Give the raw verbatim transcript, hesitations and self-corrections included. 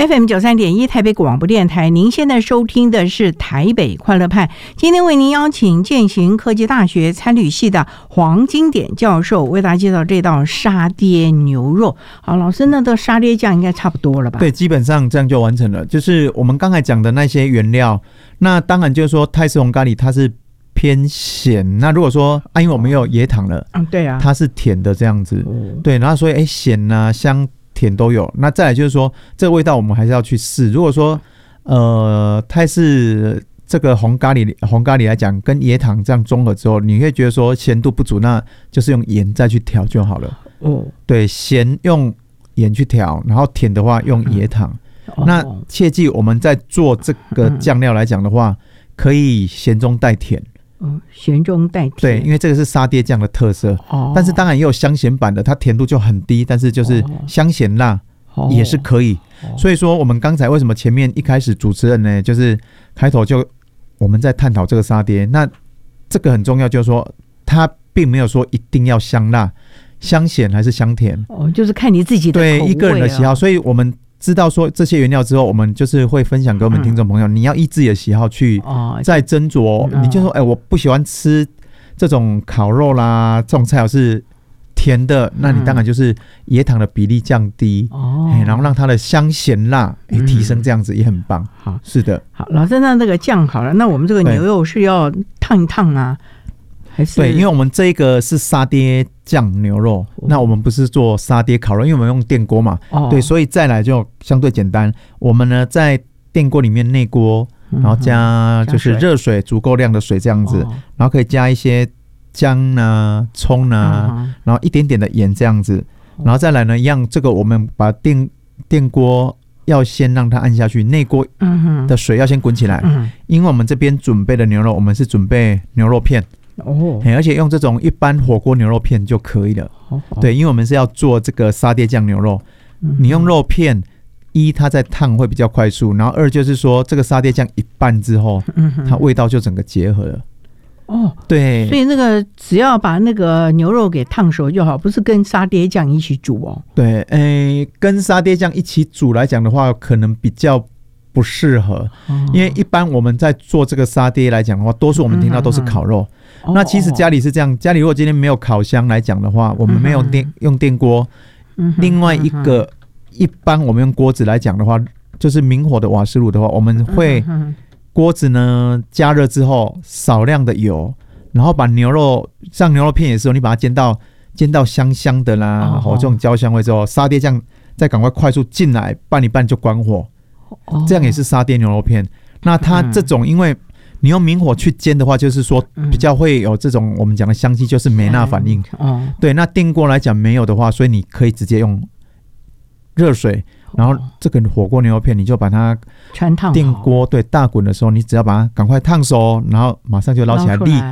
F M 九三点一台北广播电台，您现在收听的是台北快乐派。今天为您邀请健行科技大学餐旅系的黄金典教授为大家介绍这道沙爹牛肉。好，老师，那的沙爹酱应该差不多了吧？ 对，基本上这样就完成了。就是我们刚才讲的那些原料，那当然就是说泰式红咖喱它是偏咸，那如果说啊，因为我们有椰糖了， 嗯，对啊， 它是甜的这样子， 嗯、 对，然后所以哎咸啊香甜都有。那再来就是说这个味道我们还是要去试。如果说呃泰式这个红咖喱红咖喱来讲，跟椰糖这样综合之后，你会觉得说咸度不足，那就是用盐再去调就好了。哦，对，咸用盐去调，然后甜的话用椰糖。嗯、那切记我们在做这个酱料来讲的话，可以咸中带甜。 嗯，咸中带甜， 对，因为这个是沙爹酱的特色。哦，但是当然也有香咸版的，它甜度就很低，但是就是香咸辣也是可以。哦、所以说，我们刚才为什么前面一开始主持人呢，就是开头就我们在探讨这个沙爹，那这个很重要，就是说它并没有说一定要香辣、香咸还是香甜。哦， 就是看你自己的口味、啊、 对一个人的喜好，所以我们知道说这些原料之后，我们就是会分享给我们听众朋友、嗯、你要依自己的喜好去再斟酌、嗯、你就说哎、欸，我不喜欢吃这种烤肉啦，这种菜肴是甜的，那你当然就是椰糖的比例降低、嗯欸、然后让它的香咸辣、欸、提升，这样子也很棒。好，是的。 好，老师，那这个酱好了，那我们这个牛肉是要烫一烫啊，还是？ 对，因为我们这个是沙爹酱牛肉、哦、那我们不是做沙爹烤肉，因为我们用电锅嘛、哦、对，所以再来就相对简单。我们呢在电锅里面内锅，然后加就是热水，足够量的水这样子、哦、然后可以加一些姜啊葱啊、嗯、然后一点点的盐这样子，然后再来呢一样，这个我们把电电锅要先让它按下去，内锅的水要先滚起来、嗯、因为我们这边准备的牛肉，我们是准备牛肉片哦，而且用这种一般火锅牛肉片就可以了。哦、对，因为我们是要做这个沙爹酱牛肉、嗯，你用肉片，一它在烫会比较快速，然后二就是说这个沙爹酱一拌之后、嗯，它味道就整个结合了。哦，对， 所以那个只要把那个牛肉给烫熟就好，不是跟沙爹酱一起煮哦。 对，诶，跟沙爹酱一起煮来讲的话，可能比较不适合、哦，因为一般我们在做这个沙爹来讲的话，多数我们听到都是烤肉。嗯嗯，那其实家里是这样，家里如果今天没有烤箱来讲的话，我们没有电、嗯、用电锅、嗯，另外一个、嗯、一般我们用锅子来讲的话，就是明火的瓦斯炉的话，我们会锅子呢加热之后少量的油，然后把牛肉像牛肉片也是，你把它煎到煎到香香的啦，哦，这种焦香味之后，沙爹酱再赶快快速进来拌一拌就关火，哦，这样也是沙爹牛肉片。那它这种因为你用明火去煎的话，就是说比较会有这种我们讲的香气，就是梅纳反应、嗯、对，那电锅来讲没有的话，所以你可以直接用热水，然后这个火锅牛肉片你就把它电锅对大滚的时候，你只要把它赶快烫熟，然后马上就捞起来沥